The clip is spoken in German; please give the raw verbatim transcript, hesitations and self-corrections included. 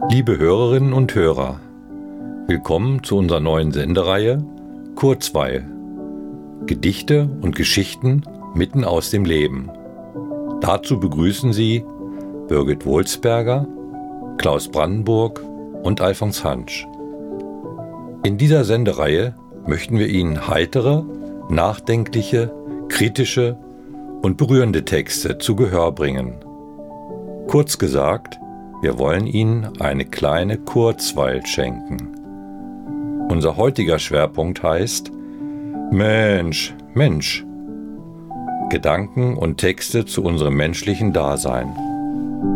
Liebe Hörerinnen und Hörer, willkommen zu unserer neuen Sendereihe Kurzweil. Gedichte und Geschichten mitten aus dem Leben. Dazu begrüßen Sie Birgit Wolzberger, Klaus Brandenburg und Alfons Hansch. In dieser Sendereihe möchten wir Ihnen heitere, nachdenkliche, kritische und berührende Texte zu Gehör bringen. Kurz gesagt, wir wollen Ihnen eine kleine Kurzweil schenken. Unser heutiger Schwerpunkt heißt Mensch, Mensch. Gedanken und Texte zu unserem menschlichen Dasein.